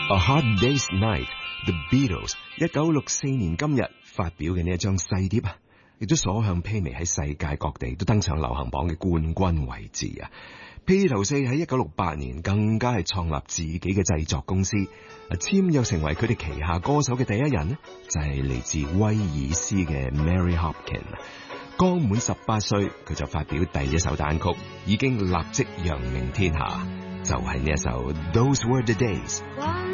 A Hard Day's Night，The Beatles 1964年今日發表嘅呢一張細碟啊，亦都所向披靡，喺世界各地都登上流行榜嘅冠軍位置啊。披頭四喺1968年更加係創立自己嘅製作公司，簽約成為佢哋旗下歌手嘅第一人呢，就係嚟自威爾斯嘅 Mary Hopkin。剛滿18歲，佢就發表第一首單曲，已經立即揚名天下，就係呢一首 Those Were the Days。